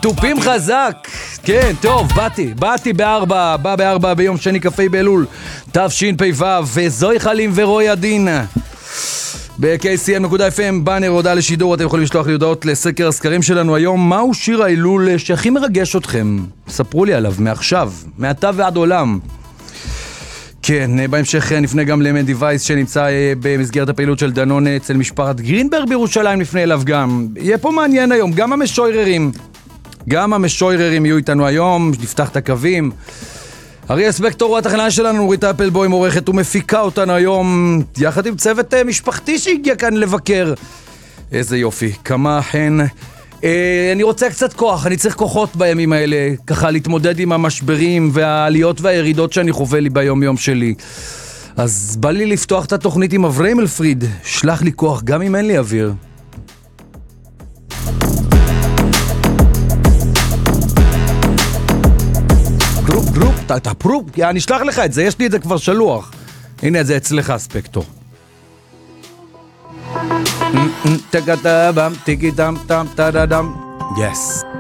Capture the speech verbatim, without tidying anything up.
טופים חזק. כן, טוב, באתי, באתי בארבע, בא בארבע ביום שני כ"ה באלול, תשפ"ו, וזוהי חלים ורוי הדין. ב-קיי סי אם נקודה אף אם, באנר הודעה לשידור, אתם יכולים לשלוח לי הודעות לסקר הסקרים שלנו היום. מהו שיר האלול שהכי מרגש אתכם? ספרו לי עליו, מעכשיו, מעתה ועד עולם. כן, בהמשך נפנה גם למנדי וייס שנמצא במסגרת הפעילות של דנון אצל משפחת גרינברג בירושלים, נפנה אליו גם. יהיה פה מעניין היום, גם המשוררים, גם המשוררים יהיו איתנו היום, נפתח את הקווים. אריה ספקטור הוא התחנה שלנו, נורית אפלבוים עורכת ומפיקה אותנו היום, יחד עם צוות משפחתי שהגיע כאן לבקר. איזה יופי, כמה חן. אה, אני רוצה קצת כוח, אני צריך כוחות בימים האלה, ככה להתמודד עם המשברים והעליות והירידות שאני חווה לי ביום יום שלי. אז בא לי לפתוח את התוכנית עם אברהם אלפריד, שלח לי כוח גם אם אין לי אוויר. גרופ גרופ, אתה פרופ, אני אשלח לך את זה, יש לי את זה כבר שלוח. הנה זה אצלך ספקטור. תקדם, תקדם, תם, תדדם. Yes.